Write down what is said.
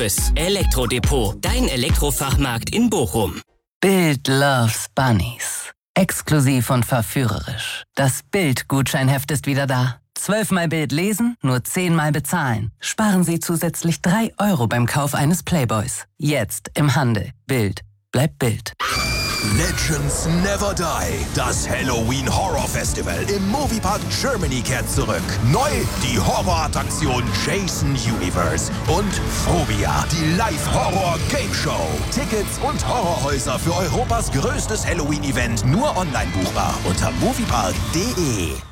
Service. Elektrodepot, dein Elektrofachmarkt in Bochum. Bild loves Bunnies. Exklusiv und verführerisch. Das Bild-Gutscheinheft ist wieder da. 12-mal Bild lesen, nur 10-mal bezahlen. Sparen Sie zusätzlich 3 € beim Kauf eines Playboys. Jetzt im Handel. Bild. Bleibt Bild. Legends Never Die. Das Halloween Horror Festival im Moviepark Germany kehrt zurück. Neu die Horrorattraktion Jason Universe und Phobia, die Live-Horror-Game-Show. Tickets und Horrorhäuser für Europas größtes Halloween-Event nur online buchbar unter moviepark.de.